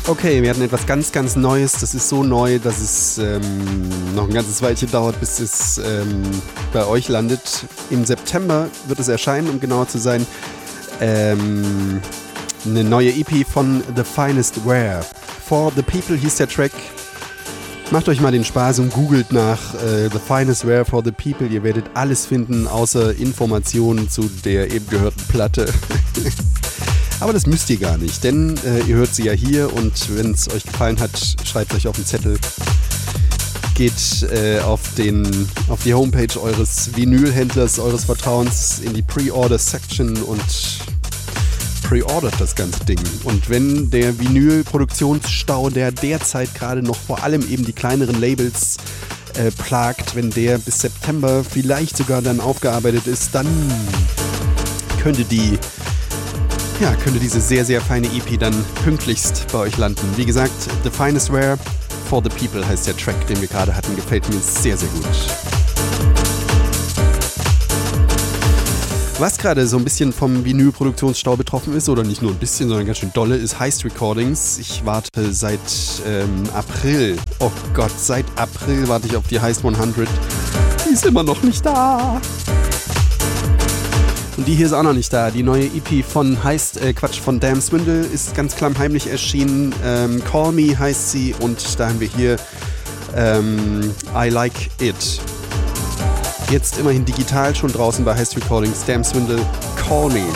Okay, wir hatten etwas ganz, ganz Neues. Das ist so neu, dass es noch ein ganzes Weilchen dauert, bis es bei euch landet. Im September wird es erscheinen, um genauer zu sein. Eine neue EP von The Finest Wear. For the People hieß der Track. Macht euch mal den Spaß und googelt nach The Finest Wear for the People. Ihr werdet alles finden, außer Informationen zu der eben gehörten Platte. Aber das müsst ihr gar nicht, denn ihr hört sie ja hier und wenn es euch gefallen hat, schreibt euch auf den Zettel. Geht auf die Homepage eures Vinylhändlers, eures Vertrauens in die Pre-Order-Section und pre-ordert das ganze Ding. Und wenn der Vinyl-Produktionsstau, der derzeit gerade noch vor allem eben die kleineren Labels plagt, wenn der bis September vielleicht sogar dann aufgearbeitet ist, dann könnte diese sehr, sehr feine EP dann pünktlichst bei euch landen. Wie gesagt, The Finest Wear for the People heißt der Track, den wir gerade hatten. Gefällt mir sehr, sehr gut. Was gerade so ein bisschen vom Vinyl-Produktionsstau betroffen ist, oder nicht nur ein bisschen, sondern ganz schön dolle, ist Heist Recordings. Ich warte seit April, oh Gott, seit April warte ich auf die Heist 100. Die ist immer noch nicht da. Und die hier ist auch noch nicht da. Die neue EP von von Damn Swindle ist ganz klammheimlich erschienen. Call Me heißt sie und da haben wir hier I Like It. Jetzt immerhin digital schon draußen bei Heist Recordings. Damn Swindle, Call Me.